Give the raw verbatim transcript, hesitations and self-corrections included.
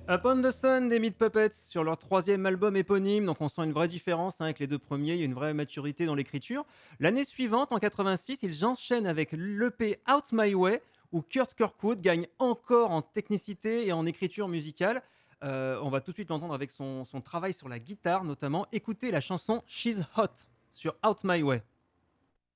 Upon the Sun des Meat Puppets sur leur troisième album éponyme, donc on sent une vraie différence hein, avec les deux premiers, il y a une vraie maturité dans l'écriture. L'année suivante, en quatre-vingt-six, ils enchaînent avec l'E P Out My Way, où Kurt Kirkwood gagne encore en technicité et en écriture musicale. Euh, on va tout de suite l'entendre avec son, son travail sur la guitare notamment. Écoutez la chanson She's Hot sur Out My Way.